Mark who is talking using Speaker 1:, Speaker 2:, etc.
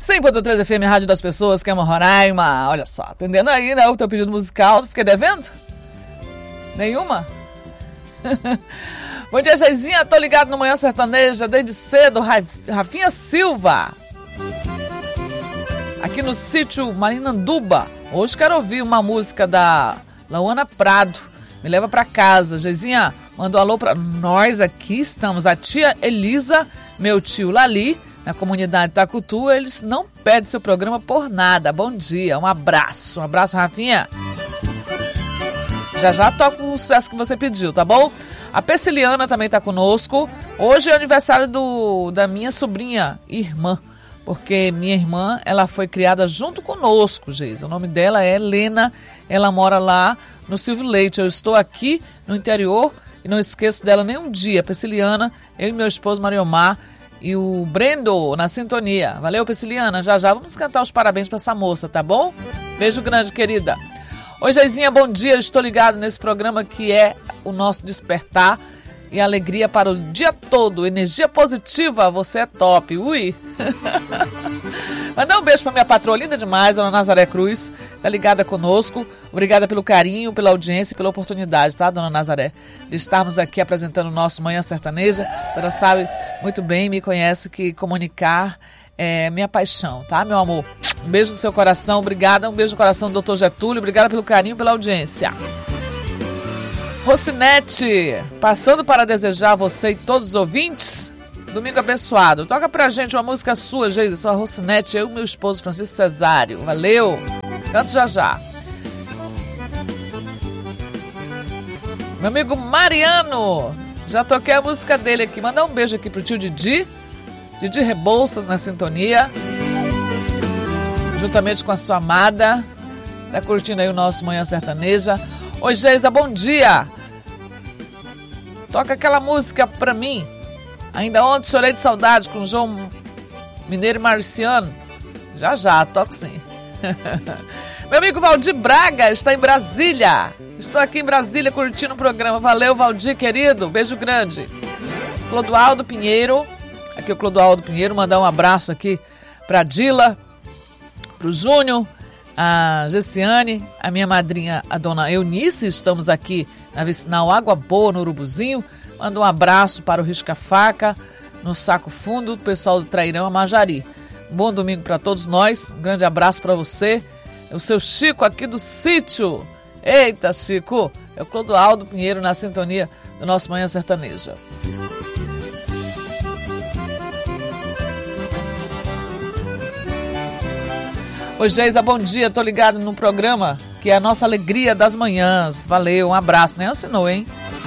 Speaker 1: 100.3 FM, Rádio das Pessoas, que é uma Roraima. Olha só, atendendo aí, né, o teu pedido musical. Fiquei devendo? Nenhuma? Bom dia, Geizinha. Tô ligado no Manhã Sertaneja desde cedo. Rafinha Silva. Aqui no sítio Marinanduba. Hoje quero ouvir uma música da Lauana Prado. Me leva pra casa. Geizinha, manda um alô pra nós aqui. Estamos a tia Elisa, meu tio Lali, na comunidade Tacutu. Eles não pedem seu programa por nada. Bom dia, um abraço. Um abraço, Rafinha. Já toco o sucesso que você pediu, tá bom? A Peciliana também tá conosco. Hoje é aniversário da minha sobrinha, irmã. Porque minha irmã, ela foi criada junto conosco, Geisa. O nome dela é Helena. Ela mora lá no Silvio Leite. Eu estou aqui no interior e não esqueço dela nem um dia. Peciliana, eu e meu esposo Mariomar e o Brendo na sintonia. Valeu, Peciliana. Já vamos cantar os parabéns para essa moça, tá bom? Beijo grande, querida. Oi, Geizinha, bom dia. Estou ligado nesse programa que é o nosso despertar e alegria para o dia todo. Energia positiva, você é top. Ui! Mandar um beijo para minha patroa linda demais, Dona Nazaré Cruz. Tá ligada conosco. Obrigada pelo carinho, pela audiência e pela oportunidade, tá, Dona Nazaré? De estarmos aqui apresentando o nosso Manhã Sertaneja. A senhora sabe muito bem, me conhece, que comunicar é minha paixão, tá, meu amor? Um beijo no seu coração, obrigada. Um beijo no coração do Dr. Getúlio. Obrigada pelo carinho, pela audiência. Rocinete, passando para desejar a você e todos os ouvintes domingo abençoado. Toca pra gente uma música sua, Geisa, sua Rocinete, eu e meu esposo Francisco Cesário. Valeu. Canto já. Meu amigo Mariano, já toquei a música dele aqui. Mandar um beijo aqui pro tio Didi Rebouças na sintonia, juntamente com a sua amada. Tá curtindo aí o nosso Manhã Sertaneja. Oi, Geisa, bom dia. Toca aquela música pra mim. Ainda ontem chorei de saudade com o João Mineiro e Marciano. Já, toco sim. Meu amigo Valdir Braga está em Brasília. Estou aqui em Brasília curtindo o programa. Valeu, Valdir, querido. Beijo grande. Clodoaldo Pinheiro. Aqui o Clodoaldo Pinheiro. Mandar um abraço aqui pra Dila, pro Júnior, a Gessiane, a minha madrinha, a dona Eunice. Estamos aqui na vicinal Água Boa, no Urubuzinho. Manda um abraço para o Risca-Faca, no Saco Fundo, o pessoal do Trairão, a Majari. Um bom domingo para todos nós. Um grande abraço para você. É o seu Chico aqui do sítio. Eita, Chico. É o Clodoaldo Pinheiro na sintonia do nosso Manhã Sertaneja. Oi, Geisa, bom dia. Tô ligado no programa que é a nossa alegria das manhãs. Valeu, um abraço. Nem assinou, hein?